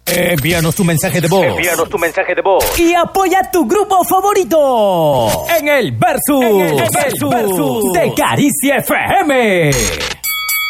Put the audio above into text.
Envíanos tu mensaje de voz. Y apoya tu grupo favorito en el Versus de Caricia FM.